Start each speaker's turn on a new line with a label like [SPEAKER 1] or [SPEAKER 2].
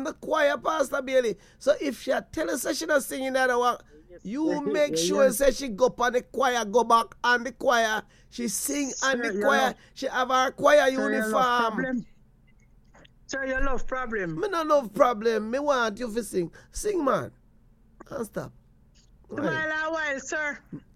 [SPEAKER 1] in the choir, Pastor Bailey. So if she tell us that she not singing that one, you make sure say she go up on the choir, go back on the choir. She sing on the choir. She have her choir uniform.
[SPEAKER 2] Sir, you love problem.
[SPEAKER 1] Me no love problem. Me want you to sing. Sing, man. And stop.
[SPEAKER 2] While, sir.